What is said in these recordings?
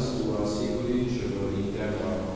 graças tua, sicuri giorni terra.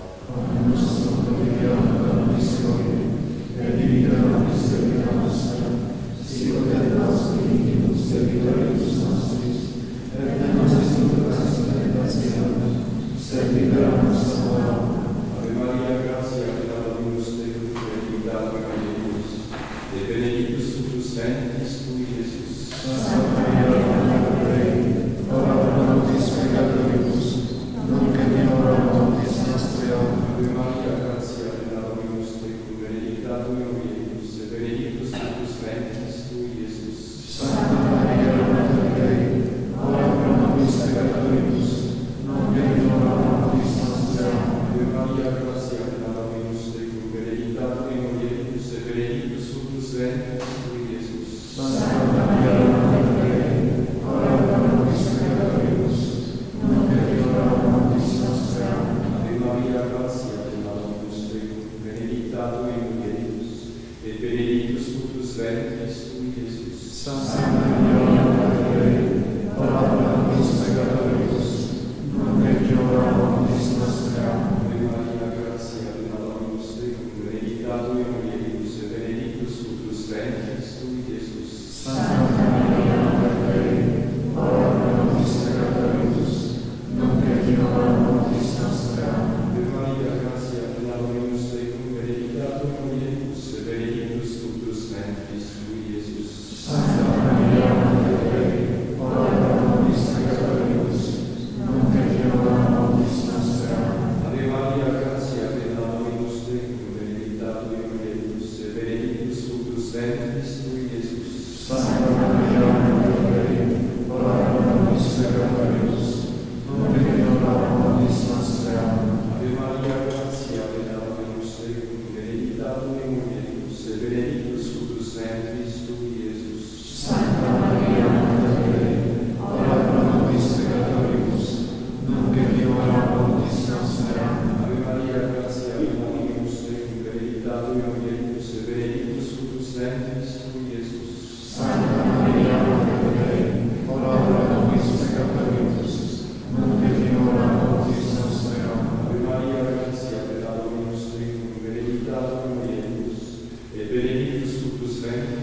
Ave Maria, gratia plena Dominus tecum, benedicta tu in mulieribus, et benedictus fructus ventris tui, Iesus. Santa Maria, Mater Dei, ora pro nobis peccatoribus, nunc et in hora mortis nostre. Ave Maria, gratia plena Dominus tecum, benedicta tu in mulieribus, et benedictus fructus ventris tui, Iesus. Santa Maria, Mater Dei, ora pro nobis peccatoribus, nunc et in hora mortis nostre. Ave Maria, gratia plena Dominus tecum, benedicta tu in mulieribus, et benedictus fructus ventris tui, Iesus. Santa Maria, Mater Dei, ora pro nobis peccatoribus, nunc et in hora mortis nostre. Ave Maria, gratia plena Dominus tecum, benedicta tu in mulieribus, et benedictus fructus ventris tui, Iesus. Santa Maria, Mater Dei, ora pro nobis peccatoribus, nunc et in hora mortis nostre. Ave Maria, gratia plena Dominus tecum, benedicta tu in mulieribus, et benedictus fructus ventris tui, Iesus. Santa Maria, Mater Dei, ora pro nobis peccatoribus, nunc et in hora mortis nostre. Ave Maria, gratia plena Dominus tecum, benedicta tu in mulieribus, et benedictus fructus ventris tui, Iesus. Santa Maria, Mater Dei, ora pro nobis peccatoribus, nunc et in hora mortis nostre. Ave Maria, gratia plena Dominus tecum, benedicta tu in mulieribus, et benedictus fructus ventris tui, Iesus. Santa Maria, Mater Dei, ora pro nobis peccatoribus, nunc et in hora mortis nostre. Ave Maria, gratia plena Dominus tecum, benedicta tu in mulieribus, et benedictus fructus ventris tui, Iesus. Santa Maria, Mater Dei, ora pro nobis peccatoribus, nunc et in hora mortis nostre. Ave Maria, gratia plena Dominus tecum, benedicta tu in mulieribus, et benedictus fructus ventris tui, Iesus. Santa Maria, Mater Dei, ora pro nobis peccatoribus, nunc et in hora mortis nostre. Ave Maria, gratia plena Dominus tecum, benedicta tu in mulieribus, et benedictus fructus ventris